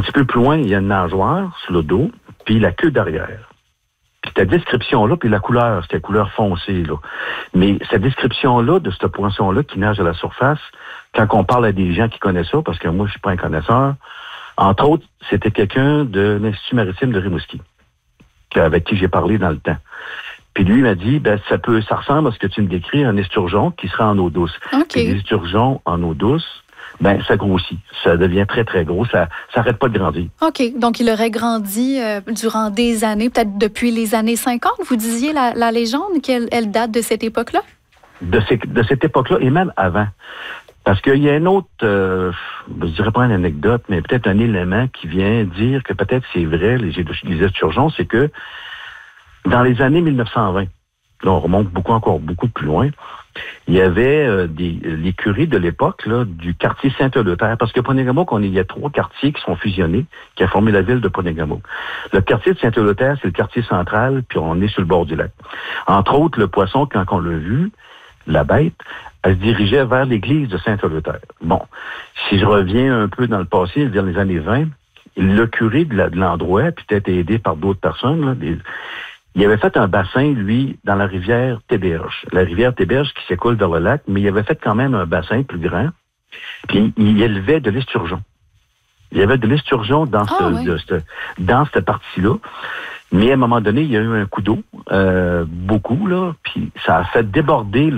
petit peu plus loin, il y a une nageoire sur le dos, puis la queue derrière. Puis ta description-là, puis la couleur, c'était couleur foncée, là. Mais cette description-là, de ce poisson-là qui nage à la surface, quand on parle à des gens qui connaissent ça, parce que moi, je suis pas un connaisseur, entre autres, c'était quelqu'un de l'Institut maritime de Rimouski, avec qui j'ai parlé dans le temps. Puis lui, il m'a dit, ça ressemble à ce que tu me décris, un esturgeon qui sera en eau douce. Okay. Et les esturgeons en eau douce, ça grossit. Ça devient très, très gros. Ça n'arrête pas de grandir. OK. Donc, il aurait grandi durant des années, peut-être depuis les années 50. Vous disiez la légende qu'elle date de cette époque-là? De cette époque-là et même avant. Parce qu'il y a une autre, je dirais pas une anecdote, mais peut-être un élément qui vient dire que peut-être c'est vrai, les esturgeons, c'est que dans les années 1920, là on remonte encore beaucoup plus loin, il y avait les curés de l'époque là, du quartier Saint-Eleuthère, parce que Ponégamouk, il y a 3 quartiers qui sont fusionnés, qui a formé la ville de Ponégamouk. Le quartier de Saint-Eleuthère, c'est le quartier central, puis on est sur le bord du lac. Entre autres, le poisson, quand on l'a vu, la bête, elle se dirigeait vers l'église de Saint-Eleuthère. Bon, si je reviens un peu dans le passé, dans les années 20, le curé de l'endroit, puis peut-être aidé par d'autres personnes, là, il avait fait un bassin, lui, dans la rivière Théberge. La rivière Théberge qui s'écoule vers le lac, mais il avait fait quand même un bassin plus grand, puis il élevait de l'esturgeon. Il y avait de l'esturgeon dans cette partie-là. Mais à un moment donné, il y a eu un coup d'eau, beaucoup, là, puis ça a fait déborder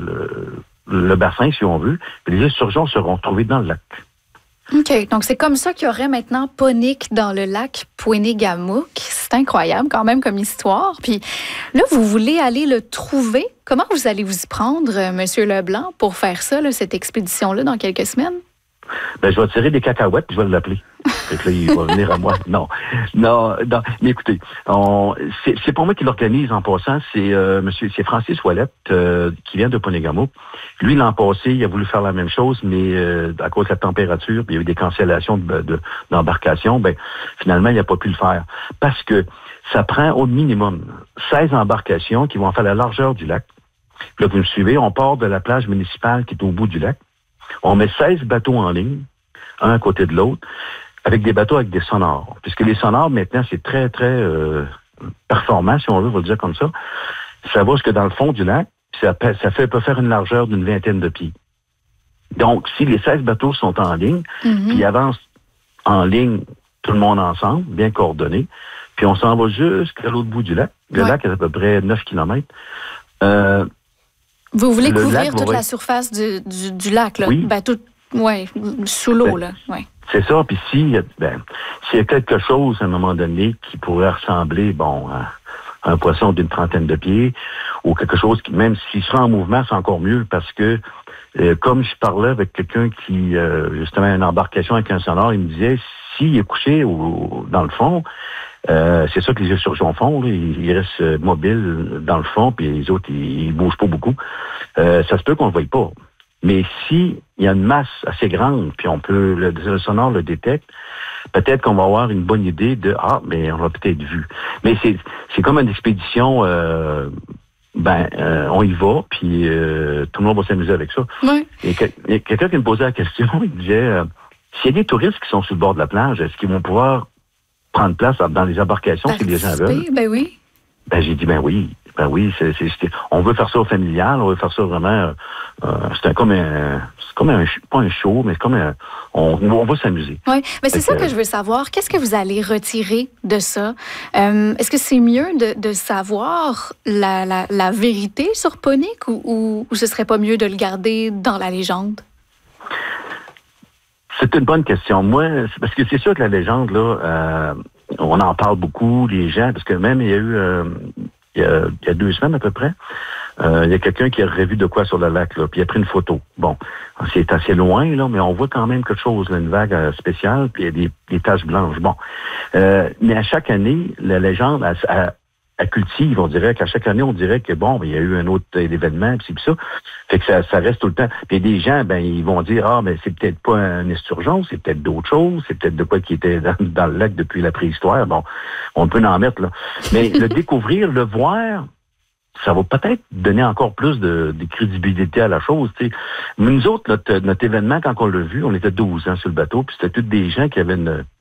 le bassin, si on veut, puis les esturgeons seront retrouvés dans le lac. OK. Donc, c'est comme ça qu'il y aurait maintenant Ponique dans le lac Ponégamouk. C'est incroyable quand même comme histoire. Puis là, vous voulez aller le trouver. Comment vous allez vous y prendre, M. Leblanc, pour faire ça, là, cette expédition-là, dans quelques semaines? Je vais tirer des cacahuètes, puis je vais l'appeler. Fait que là, il va venir à moi. Non. Mais écoutez, c'est pas moi qui l'organise en passant. C'est Francis Ouellette, qui vient de Ponégamouk. Lui, l'an passé, il a voulu faire la même chose, mais à cause de la température, puis il y a eu des cancellations d'embarcations, finalement, il n'a pas pu le faire. Parce que ça prend au minimum 16 embarcations qui vont faire la largeur du lac. Là, vous me suivez, on part de la plage municipale qui est au bout du lac. On met 16 bateaux en ligne, un à côté de l'autre, avec des bateaux avec des sonars. Puisque les sonars, maintenant, c'est très, très performant, si on veut, on va le dire comme ça. Ça va jusque dans le fond du lac, puis peut faire une largeur d'une 20aine de pieds. Donc, si les 16 bateaux sont en ligne, puis ils avancent en ligne, tout le monde ensemble, bien coordonné, puis on s'en va jusqu'à l'autre bout du lac. Le lac est à peu près 9 km. Vous voulez couvrir toute la surface du lac, là? Oui. Sous l'eau, là. Ouais. C'est ça. Puis s'il y a quelque chose, à un moment donné, qui pourrait ressembler, à un poisson d'une 30aine de pieds, ou quelque chose qui, même s'il sera en mouvement, c'est encore mieux, parce que, comme je parlais avec quelqu'un qui, justement, a une embarcation avec un sonar, il me disait, s'il est couché dans le fond, c'est ça que les esturgeons font, là. Ils restent mobiles dans le fond, puis les autres, ils bougent pas beaucoup. Ça se peut qu'on le voie pas. Mais si il y a une masse assez grande, puis le sonar le détecte, peut-être qu'on va avoir une bonne idée mais on l'a peut-être vu. Mais c'est comme une expédition, on y va, puis tout le monde va s'amuser avec ça. Oui. Et quelqu'un qui me posait la question, il disait, s'il y a des touristes qui sont sur le bord de la plage, est-ce qu'ils vont pouvoir prendre place dans les embarcations si les gens veulent? Ben oui. J'ai dit, oui. On veut faire ça au familial, on veut faire ça vraiment, pas un show, mais c'est comme on va s'amuser. Oui, mais c'est ça que je veux savoir. Qu'est-ce que vous allez retirer de ça? Est-ce que c'est mieux de savoir la vérité sur Ponique ou ce serait pas mieux de le garder dans la légende? C'est une bonne question. Moi, parce que c'est sûr que la légende, là, on en parle beaucoup, les gens, parce que même il y a eu... il y a 2 semaines à peu près, il y a quelqu'un qui a revu de quoi sur le lac, là, puis il a pris une photo. Bon, c'est assez loin, là, mais on voit quand même quelque chose, là, une vague spéciale, puis il y a des taches blanches. Bon, mais à chaque année, la légende, elle cultive, on dirait qu'à chaque année, on dirait que il y a eu un autre événement, puis ça. Fait que ça reste tout le temps. Puis des gens, ils vont dire, mais c'est peut-être pas un esturgeon, c'est peut-être d'autres choses, c'est peut-être de quoi qui était dans le lac depuis la préhistoire. Bon, on peut en mettre, là. Mais le découvrir, le voir, ça va peut-être donner encore plus de crédibilité à la chose, tu sais. Mais nous autres, notre événement, quand on l'a vu, on était 12 sur le bateau, puis c'était tous des gens qui avaient